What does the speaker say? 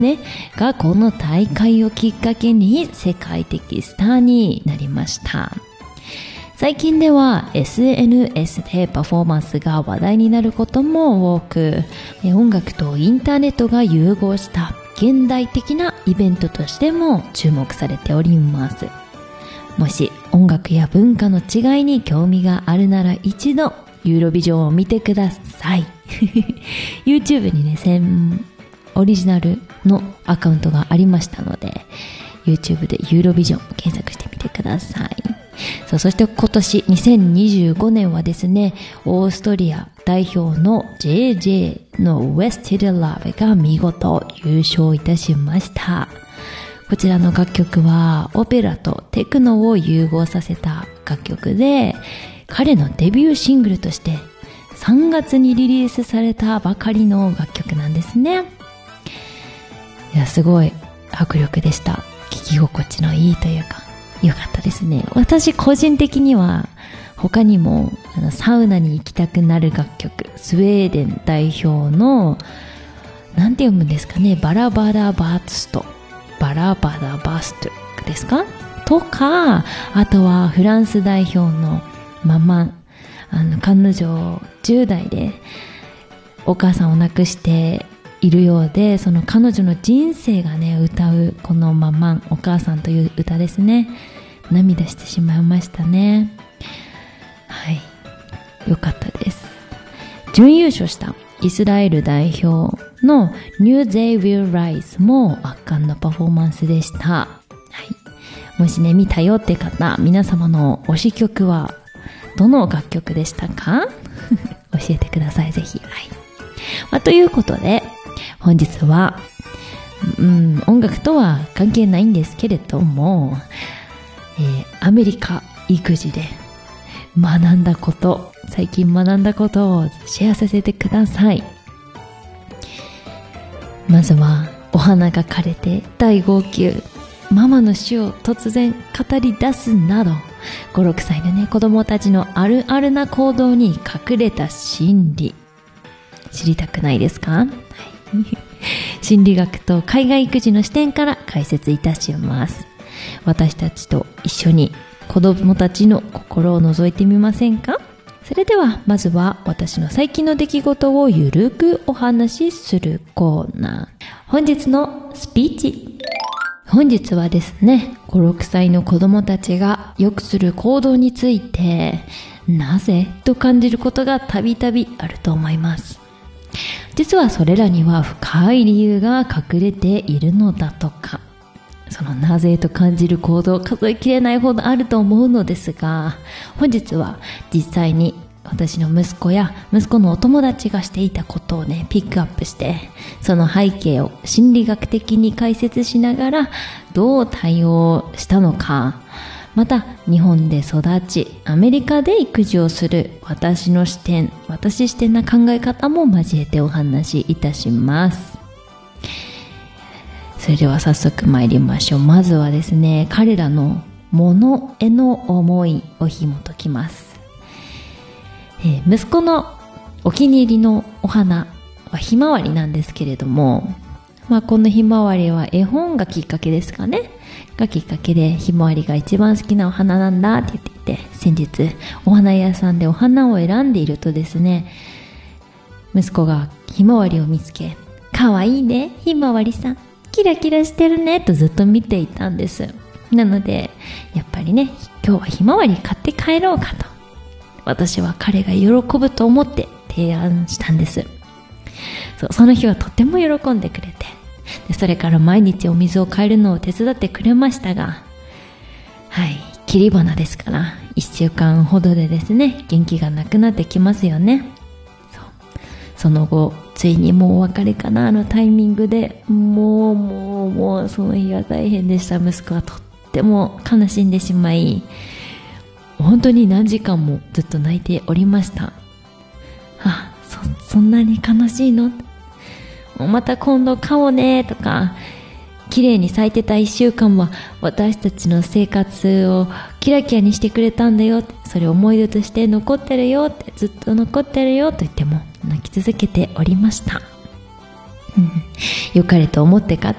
ね、がこの大会をきっかけに世界的スターになりました。最近では SNS でパフォーマンスが話題になることも多く、音楽とインターネットが融合した現代的なイベントとしても注目されております。もし音楽や文化の違いに興味があるなら一度ユーロビジョンを見てください。YouTube にね、オリジナルのアカウントがありましたので、YouTube でユーロビジョン検索してみてください。そして今年2025年はですね、オーストリア代表の JJ の Wasted Love が見事優勝いたしました。こちらの楽曲はオペラとテクノを融合させた楽曲で、彼のデビューシングルとして3月にリリースされたばかりの楽曲なんですね。いや、すごい迫力でした。聴き心地のいいというか、よかったですね。私個人的には他にもサウナに行きたくなる楽曲、スウェーデン代表のなんて読むんですかね、バラバラバーストですかとか、あとはフランス代表のママン、彼女10代でお母さんを亡くしているようで、その彼女の人生がね歌うこのママン、お母さんという歌ですね。涙してしまいましたね。はい、よかったです。準優勝したイスラエル代表の New Day Will Rise も圧巻のパフォーマンスでした。はい、もしね見たよって方、皆様の推し曲はどの楽曲でしたか？教えてください、ぜひ。はい。ということで本日は、音楽とは関係ないんですけれども、アメリカ育児で最近学んだことをシェアさせてください。まずは、お花が枯れて大号泣、ママの死を突然語り出すなど、5、6歳のね、子供たちのあるあるな行動に隠れた心理、知りたくないですか？はい、心理学と海外育児の視点から解説いたします。私たちと一緒に子供たちの心を覗いてみませんか？それではまずは私の最近の出来事をゆるくお話しするコーナー。本日のスピーチ。本日はですね、5、6歳の子供たちがよくする行動について、なぜと感じることがたびたびあると思います。実はそれらには深い理由が隠れているのだとか。そのなぜと感じる行動、数えきれないほどあると思うのですが、本日は実際に私の息子や息子のお友達がしていたことをね、ピックアップして、その背景を心理学的に解説しながらどう対応したのか、また日本で育ちアメリカで育児をする私視点な考え方も交えてお話しいたします。それでは早速参りましょう。まずはですね、彼らの物への思いを紐解きます。息子のお気に入りのお花はひまわりなんですけれども、このひまわりは絵本がきっかけですかね。がきっかけでひまわりが一番好きなお花なんだって言っていて、先日お花屋さんでお花を選んでいるとですね、息子がひまわりを見つけ、かわいいね、ひまわりさん。キラキラしてるねとずっと見ていたんです。なのでやっぱりね、今日はひまわり買って帰ろうかと、私は彼が喜ぶと思って提案したんです。その日はとても喜んでくれて、でそれから毎日お水を替えるのを手伝ってくれましたが、はい、切り花ですから1週間ほどでですね、元気がなくなってきますよね。その後ついにもうお別れかなのタイミングで、もうその日は大変でした。息子はとっても悲しんでしまい、本当に何時間もずっと泣いておりました。そんなに悲しいの？また今度買おうねとか、綺麗に咲いてた1週間は私たちの生活をキラキラにしてくれたんだよって、それ思い出として残ってるよって、ずっと残ってるよと言っても泣き続けておりました。 良かれと思って買っ